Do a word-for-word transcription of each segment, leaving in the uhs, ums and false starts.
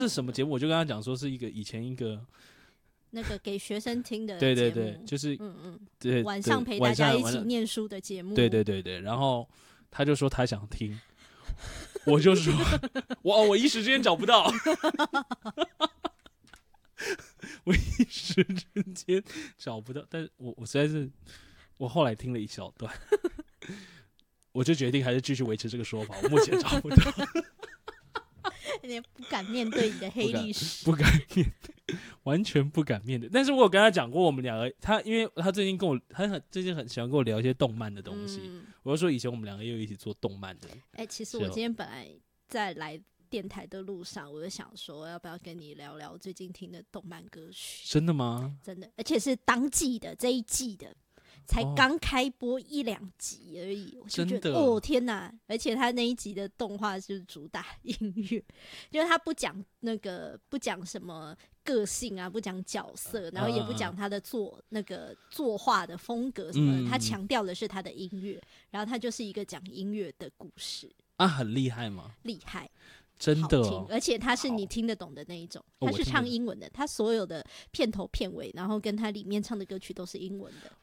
是什么节目，我就跟他讲说是一个以前一个那个给学生听的节目， 对对对，就是嗯嗯， 对晚上陪大家一起念书的节目， 对对对对，然后他就说他想听，我就说我我一时之间找不到，我一时之间找不到，但是我我实在是，我后来听了一小段，我就决定还是继续维持这个说法，我目前找不到。 有点不敢面对你的黑历史， 不敢面对，完全不敢面对。但是我有跟他讲过，我们两个，他因为他最近跟我，他很最近很喜欢跟我聊一些动漫的东西。嗯、我就说以前我们两个也有一起做动漫的。 哎、欸，其实我今天本来在来电台的路上，我就想说，要不要跟你聊聊最近听的动漫歌曲？ 真的吗？ 真的，而且是当季的这一季的。才刚开播一两集而已，我就觉得哦天哪！而且他那一集的动画就是主打音乐，就是他不讲那个不讲什么个性啊，不讲角色，然后也不讲他的作那个作画的风格什么的，嗯、他强调的是他的音乐，然后他就是一个讲音乐的故事啊，很厉害吗？ 厉害。 真的、哦， 而且他是你听得懂的那一种，他是唱英文的，他所有的片头片尾，然后跟他里面唱的歌曲都是英文的。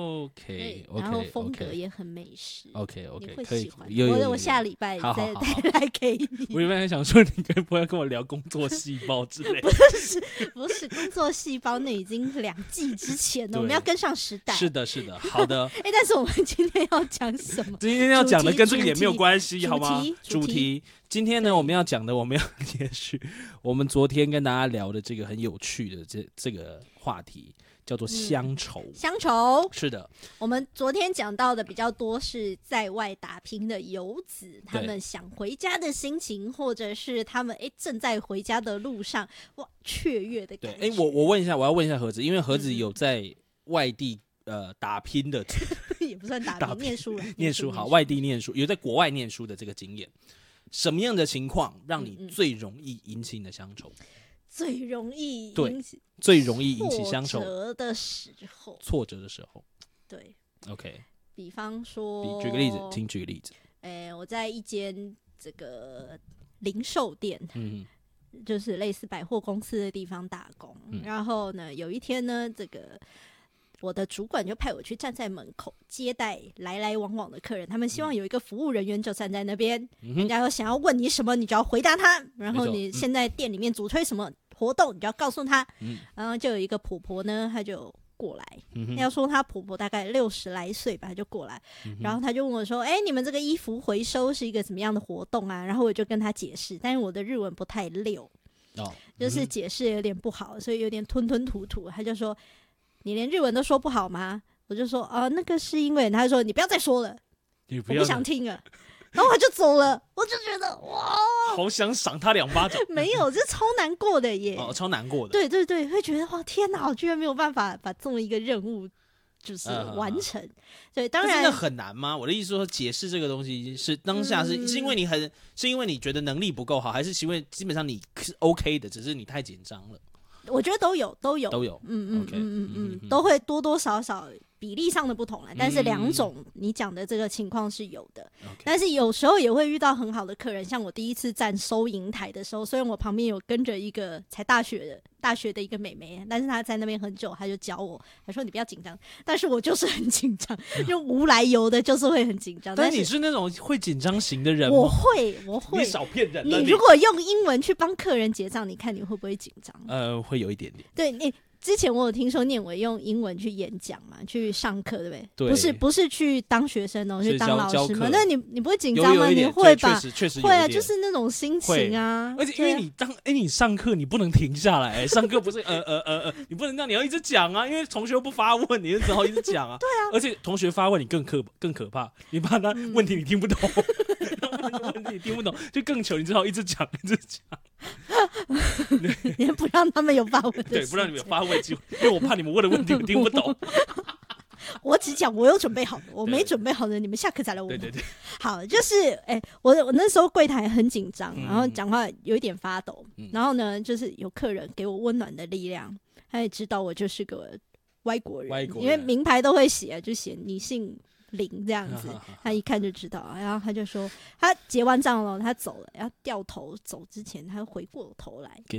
OK， 然后风格也很美式。 OK OK， 你会喜欢。 有有有有我我下礼拜再带来给你。 我原本还想说，你该不会跟我聊工作细胞之类的？ 不是不是，工作细胞那已经两季之前了，我们要跟上时代。 是的，是的，好的。 哎、欸，但是我们今天要讲什么？ 今天要讲的跟这个也没有关系，好吗？ 主题。 今天呢，我们要讲的，我们要接续我们昨天跟大家聊的这个很有趣的这这个话题，叫做乡愁。 嗯、乡愁是的， 我们昨天讲到的比较多是在外打拼的游子，他们想回家的心情，或者是他们哎正在回家的路上，哇，雀跃的感觉。 对，哎，我我问一下，我要问一下盒子，因为盒子有在外地。呃，打拼的也不算打拼，打拼念书了， 念书好，外地念书，有在国外念书的这个经验，什么样的情况让你最容易引起你的乡愁？ 嗯嗯最容易引起最容易引起乡愁挫折的时候， 挫折的时候， 对 ，OK， 比方说， 举个例子，请举个例子。 哎、欸，我在一间这个零售店，嗯。就是类似百货公司的地方打工，嗯、然后呢，有一天呢，这个我的主管就派我去站在门口接待来来往往的客人，他们希望有一个服务人员就站在那边，嗯、人家有想要问你什么，你就要回答他，然后你现在店里面主推什么活动，你就要告诉他，嗯、然后就有一个婆婆呢，她就过来，嗯、要说她婆婆大概六十来岁吧，她就过来，嗯、然后她就问我说：“哎、欸，你们这个衣服回收是一个怎么样的活动啊？”然后我就跟她解释，但是我的日文不太溜，哦、就是解释有点不好，所以有点吞吞吐吐。她就说：“你连日文都说不好吗？”我就说：“啊、呃，那个是因为……”她就說：“你不要再說了，我不想聽了。”然後我就走了，我就覺得哇， 好想賞他兩巴掌。 沒有，這超難過的耶！ 哦，超難過的。 對對對，會覺得哇，天哪，我居然沒有辦法把這麼一個任務就是完成。嗯、對，當然真的很難嗎？我的意思說，解釋這個東西是當下是、嗯、是因為你很是因為你覺得能力不夠好，還是因為基本上你是 OK 的，只是你太緊張了？ 我覺得都有，都有， 都有， 嗯嗯嗯嗯嗯，都會多多少少比例上的不同啦，但是兩種你講的這個情況是有的，嗯、但是有時候也會遇到很好的客人，像我第一次站收銀台的時候，雖然我旁邊有跟着一個才大學的大學的一個妹妹，但是她在那邊很久，她就教我，她說你不要緊張，但是我就是很緊張，就無來由的，就是會很緊張。 但是你是那種會緊張型的人嗎？ 我會，我會。 你少騙人。 你如果用英文去幫客人結賬，你看你會不會緊張？ 呃，會有一點點。 對你。之前我有聽說念偉用英文去演講嘛，去上課，對不對？ 對， 不是不是去當學生哦，去當老師嘛。那你你不會緊張嗎？ 有有你會吧？ 確實確實會啊，就是那種心情啊。 而且因為你當哎、欸、你上課你不能停下來，上課不是呃呃呃呃，你不能這樣，你要一直講啊，因為同學不發問，你就只好一直講啊。對啊，而且同學發問你更可更可怕，你怕他問題你聽不懂，嗯、問題你聽不懂就更糗，你只好一直講一直講。 你不讓他們有發問的， 對，不讓你們有發問機會，因為我怕你們問的問題我聽不懂。 我只講我有準備好的，我沒準備好的你們下課再來問。 對對對， 好，就是哎、欸，我我那時候櫃檯很緊張，然後講話有一點發抖，嗯、然後呢，就是有客人給我溫暖的力量，他也知道我就是個外國人， 外國人， 因為名牌都會寫，就寫你姓林這樣子，他一看就知道，然後他就說，他結完賬了，他走了，要掉頭走之前，他回過頭來，